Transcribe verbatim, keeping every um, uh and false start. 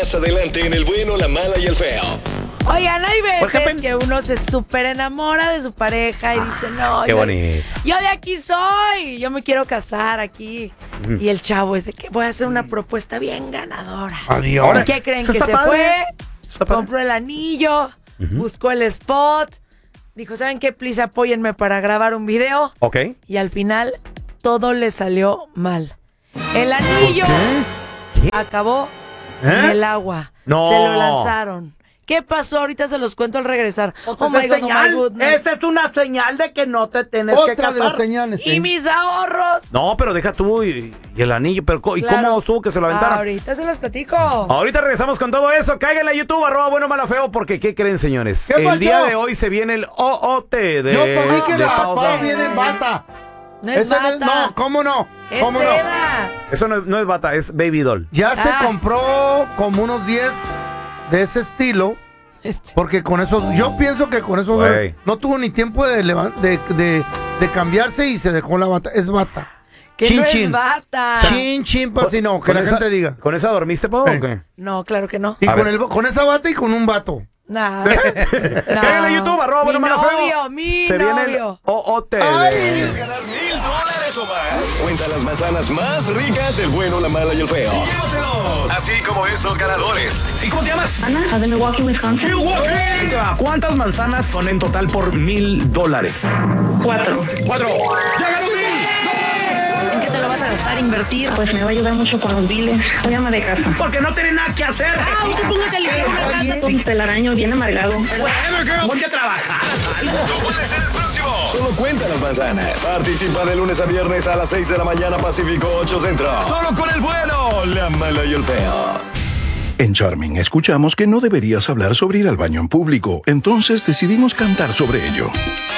más adelante en El Bueno, la Mala y el Feo. Oigan, hay veces que uno se súper enamora de su pareja y dice, no, qué yo, bonito. yo de aquí soy, yo me quiero casar aquí. Mm. Y el chavo es de que voy a hacer una propuesta bien ganadora. Adiós. ¿Y qué creen? Que se padre. fue, compró el anillo, uh-huh. buscó el spot, dijo, ¿saben qué? Please apóyenme para grabar un video. Ok. Y al final todo le salió mal. El anillo acabó ¿Eh? en el agua. No. Se lo lanzaron. ¿Qué pasó? Ahorita se los cuento al regresar. Oh, oh my God, oh my goodness. Esa es una señal de que no te tienes Otra que casar. de las señales, ¿Y sí. mis ahorros? No, pero deja tú y, y el anillo. Pero, ¿y claro. cómo estuvo que se lo aventaron? Ahorita se los platico. Ahorita regresamos con todo eso. Cáiganle a YouTube, arroba bueno, mala, feo. Porque, ¿qué creen, señores? ¿Qué el pasó? día de hoy se viene el O O T de Yo pedí que de la pausa. papá viene en bata. No es Ese bata. No, ¿cómo no? Es ¿Cómo seda. no? Eso no, no es bata, es baby doll. Ya ah. se compró como unos diez de ese estilo. Este. Porque con esos, yo pienso que con eso no, no tuvo ni tiempo de, de, de, de cambiarse y se dejó la bata. Es bata. Que chin, no chin. es bata. Chin, chin, pues si no, que la esa, gente diga. ¿Con esa dormiste, Pau? Eh. ¿O qué? No, claro que no. Y a con, el, con esa bata y con un vato. Nah. Cáiganle a YouTube, arroba bueno, mi mala, feo. novio, mi se novio. viene el O O T. ¿Quieres ganar mil dólares o más? Cuenta las manzanas más ricas del Bueno, la Mala y el Feo. Llévatelos. Así como estos ganadores. ¿Sí, cómo te llamas? Ana, de Milwaukee, Wisconsin. Milwaukee. ¿Cuántas manzanas son en total por mil dólares? Cuatro. Cuatro. ¡Ya ganó mil! ¿En qué te lo vas a gastar, invertir? Pues me va a ayudar mucho con los biles. Soy ama de casa. Porque no tiene nada que hacer. Ah, usted póngase a limpiar una casa. Un telaraño bien amargado. Voy a trabajar. Tú puedes ser el próximo. Solo cuenta las manzanas. Participa de lunes a viernes a las seis de la mañana Pacífico, ocho Centro. Solo con el Bueno, la Mala y el Feo. En Charming escuchamos que no deberías hablar sobre ir al baño en público, entonces decidimos cantar sobre ello.